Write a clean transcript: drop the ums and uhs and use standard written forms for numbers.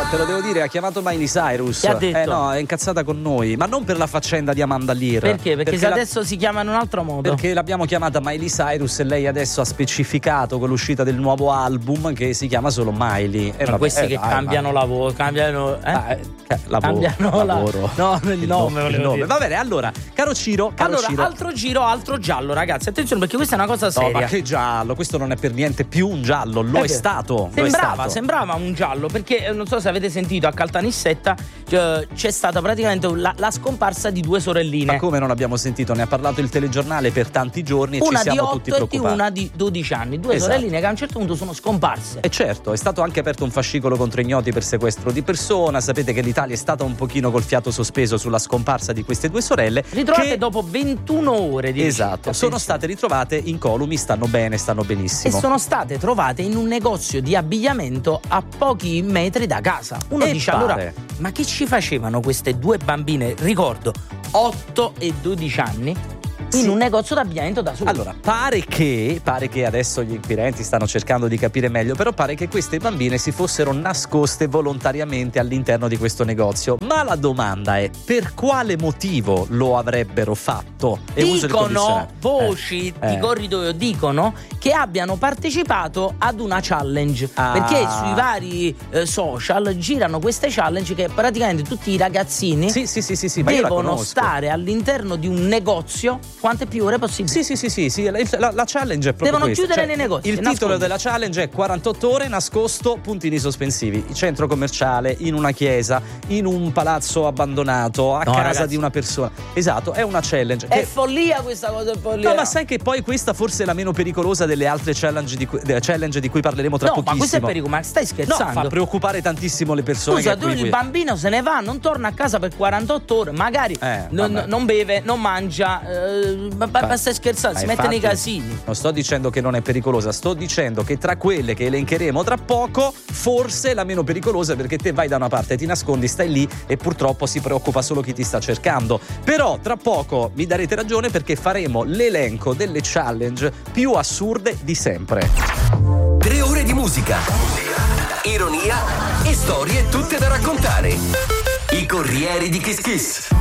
te lo devo dire, ha chiamato Miley Cyrus. Che ha detto? No, è incazzata con noi, ma non per la faccenda di Amanda Lear. Perché? Perché se adesso si chiama in un altro modo. Perché l'abbiamo chiamata Miley Cyrus e lei adesso ha specificato con l'uscita del nuovo album che si chiama solo Miley. Questi che cambiano lavoro, cambiano lavoro. No, il nome. Va bene, allora, caro Ciro. Altro giro, altro giallo, ragazzi. Attenzione, perché questa è una cosa seria. No, ma che giallo? Questo non è per niente più un giallo, lo è stato. Sembrava un giallo, perché non so se avete sentito, a Caltanissetta c'è stata praticamente la scomparsa di due sorelline. Ma come non abbiamo sentito? Ne ha parlato il telegiornale per tanti giorni e ci siamo tutti preoccupati. Una di 12 anni, due sorelline che a un certo punto sono scomparse. E certo, è stato anche aperto un fascicolo contro ignoti per sequestro di persona. Sapete che l'Italia è stata un pochino col fiato sospeso sulla scomparsa di queste due sorelle, ritrovate dopo 21 ore di ricerca. Sono state ritrovate incolumi, stanno bene, stanno benissimo. E sono state trovate in un negozio di abbigliamento a pochi metri da casa. Uno dice allora, ma che ci facevano queste due bambine, ricordo 8 e 12 anni, in un negozio d'abbigliamento da solo? Allora, pare che adesso gli inquirenti stanno cercando di capire meglio, però pare che queste bambine si fossero nascoste volontariamente all'interno di questo negozio. Ma la domanda è: per quale motivo lo avrebbero fatto? Dicono voci di corridoio, dicono che abbiano partecipato ad una challenge, perché sui vari social girano queste challenge che praticamente tutti i ragazzini devono stare all'interno di un negozio quante più ore possibili. Sì, la challenge è proprio devono questa. Chiudere nei negozi. Il titolo della challenge è 48 ore nascosto, puntini sospensivi. Centro commerciale, in una chiesa, in un palazzo abbandonato, a casa, ragazzi, di una persona. Esatto, è una challenge. È follia questa cosa, è follia. No, ma sai che poi questa forse è la meno pericolosa delle altre challenge di cui parleremo tra pochissimo. Ma questo è pericoloso, ma stai scherzando? No, fa preoppare tantissimo le persone. Scusa, il bambino se ne va, non torna a casa per 48 ore, magari non beve, non mangia, ma stai scherzando, si mette nei casini. Non sto dicendo che non è pericolosa, sto dicendo che tra quelle che elencheremo tra poco, forse è la meno pericolosa, perché te vai da una parte, ti nascondi, stai lì e purtroppo si preoccupa solo chi ti sta cercando. Però tra poco mi darete ragione, perché faremo l'elenco delle challenge più assurde di sempre. 3 ore di musica, ironia e storie tutte da raccontare. I Corrieri di Kiss Kiss.